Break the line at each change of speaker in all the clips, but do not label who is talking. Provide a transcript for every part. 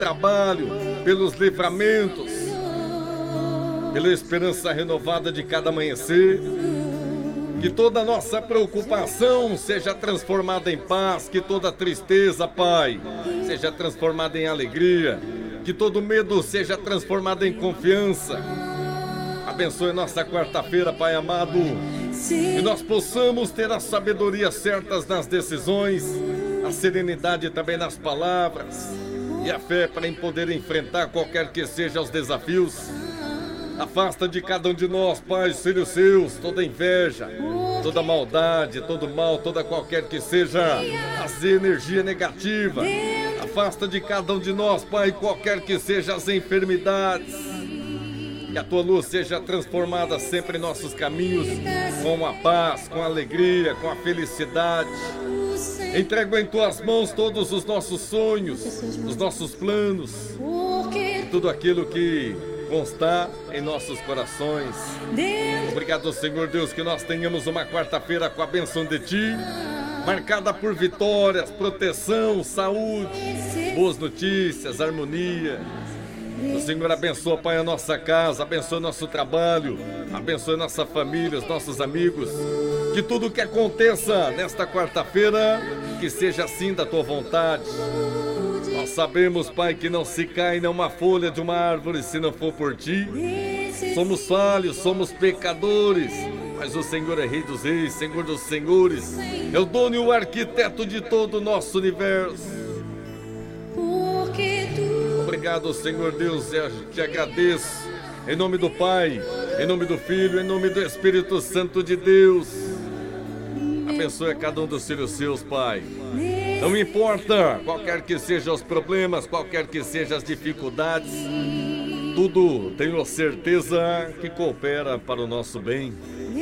trabalho, pelos livramentos, pela esperança renovada de cada amanhecer. Que toda nossa preocupação seja transformada em paz, que toda tristeza, Pai, seja transformada em alegria, que todo medo seja transformado em confiança. Abençoe nossa quarta-feira, Pai amado, que nós possamos ter a sabedoria certas nas decisões, a serenidade também nas palavras e a fé para poder enfrentar qualquer que sejam os desafios. Afasta de cada um de nós, Pai, os filhos seus, toda inveja, toda maldade, todo mal, toda qualquer que seja a energia negativa. Afasta de cada um de nós, Pai, qualquer que seja as enfermidades. Que a Tua luz seja transformada sempre em nossos caminhos, com a paz, com a alegria, com a felicidade. Entrego em Tuas mãos todos os nossos sonhos, os nossos planos, tudo aquilo que constar em nossos corações. Obrigado, Senhor Deus, que nós tenhamos uma quarta-feira com a bênção de Ti, marcada por vitórias, proteção, saúde, boas notícias, harmonia. O Senhor abençoa, Pai, a nossa casa, abençoa nosso trabalho, abençoa nossa família, os nossos amigos. Que tudo que aconteça nesta quarta-feira, que seja assim da Tua vontade. Nós sabemos, Pai, que não se cai nenhuma folha de uma árvore se não for por Ti. Somos falhos, somos pecadores, mas o Senhor é Rei dos Reis, Senhor dos Senhores. É o dono e o arquiteto de todo o nosso universo. Obrigado, Senhor Deus, eu te agradeço. Em nome do Pai, em nome do Filho, em nome do Espírito Santo de Deus. Abençoe cada um dos filhos seus, Pai. Não importa qualquer que sejam os problemas, qualquer que sejam as dificuldades, tudo tenho certeza que coopera para o nosso bem.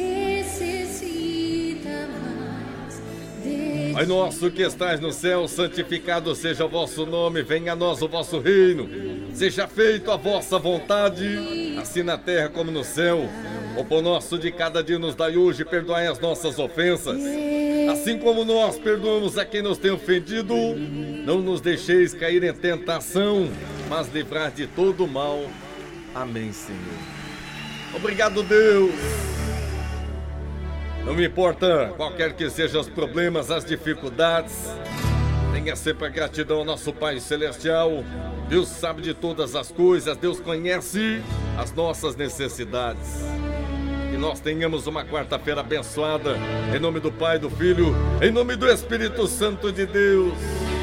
Pai nosso que estás no céu, santificado seja o vosso nome, venha a nós o vosso reino, seja feita a vossa vontade, assim na terra como no céu. O pão nosso de cada dia nos dai hoje, perdoai as nossas ofensas, assim como nós perdoamos a quem nos tem ofendido. Não nos deixeis cair em tentação, mas livrar de todo o mal. Amém, Senhor. Obrigado, Deus. Não me importa qualquer que sejam os problemas, as dificuldades, tenha sempre a gratidão ao nosso Pai Celestial. Deus sabe de todas as coisas, Deus conhece as nossas necessidades. Que nós tenhamos uma quarta-feira abençoada, em nome do Pai, do Filho, em nome do Espírito Santo de Deus.